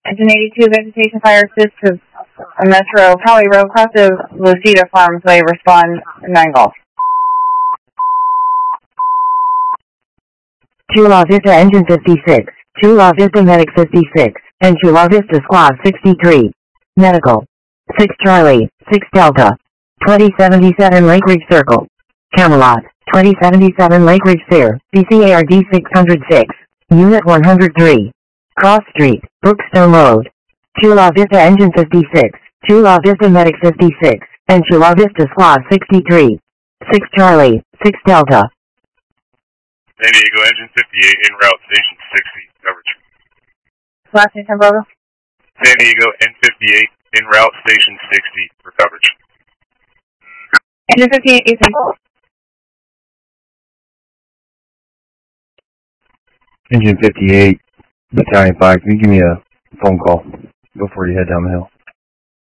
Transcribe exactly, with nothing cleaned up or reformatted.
Engine eighty-two, vegetation fire assist to Metro Poly Road, cross of Lucida Farms Way, respond nine Golf. Chula Vista Engine fifty-six, Chula Vista Medic fifty-six, and Chula Vista Squad sixty-three. Medical. six Charlie, six Delta. twenty seventy-seven Lake Ridge Circle. Camelot, twenty seventy-seven Lake Ridge Fair, B C A R D six oh six, Unit one hundred three. Cross Street, Brookstone Road. Chula Vista Engine fifty-six, Chula Vista Medic fifty-six, and Chula Vista Squad sixty-three. six Charlie, six Delta. San Diego Engine fifty-eight, en route Station sixty, coverage. Last station, Bravo. San Diego N fifty-eight, en route Station sixty, for coverage. Engine fifty-eight, Eastern. Engine fifty-eight, Battalion five, can you give me a phone call before you head down the hill?